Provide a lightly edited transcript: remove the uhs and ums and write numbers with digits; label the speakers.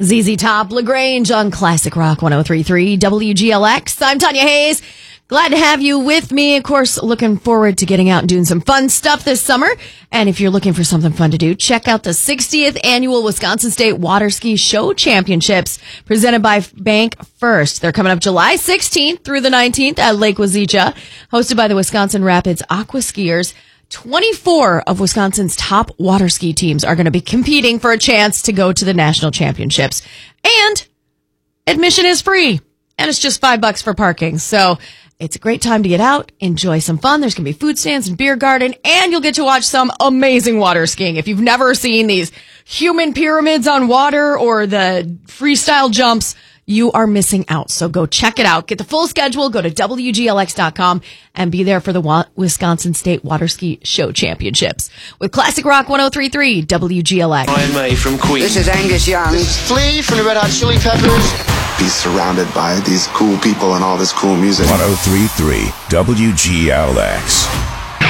Speaker 1: ZZ Top, LaGrange on Classic Rock 103.3 WGLX. I'm Tanya Hayes. Glad to have you with me. Of course, looking forward to getting out and doing some fun stuff this summer. And if you're looking for something fun to do, check out the 60th Annual Wisconsin State Water Ski Show Championships presented by Bank First. They're coming up July 16th through the 19th at Lake Wazeecha, hosted by the Wisconsin Rapids Aqua Skiers. 24 of Wisconsin's top water ski teams are going to be competing for a chance to go to the national championships. And admission is free. And it's just $5 for parking. So it's a great time to get out, enjoy some fun. There's going to be food stands and beer garden, and you'll get to watch some amazing water skiing. If you've never seen these human pyramids on water or the freestyle jumps, you are missing out. So go check it out. Get the full schedule. Go to WGLX.com and be there for the Wisconsin State Water Ski Show Championships. With Classic Rock 103.3 WGLX.
Speaker 2: I'm May from Queen.
Speaker 3: This is Angus Young.
Speaker 4: This is Flea from the Red Hot Chili Peppers.
Speaker 5: Be surrounded by these cool people and all this cool music.
Speaker 6: 103.3 WGLX.